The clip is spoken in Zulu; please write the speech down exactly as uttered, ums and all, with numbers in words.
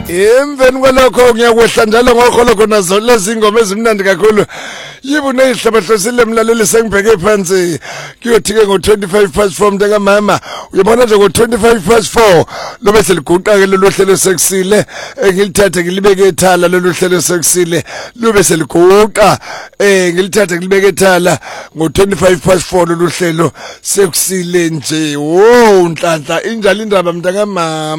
Emveni kwalokho ngiyakwehla njalo ngokholo khona zonke lezi ingoma ezimnandi kakhulu. Yibo nezihlabahlosile mlaleli sengibheke phansi kuyothike ngo twenty-five past four mntaka mama. Uyabona nje ngo twenty-five past four lobe seliguqa ke lolu hlelo sekusile ngilithathe ngilibeke ethala lolu hlelo sekusile lobe seliguqa eh ngilithathe ngilibeke ethala ngo twenty-five past four lolu hlelo sekusile nje. Wo nhlanhla injalo indaba mntaka mama.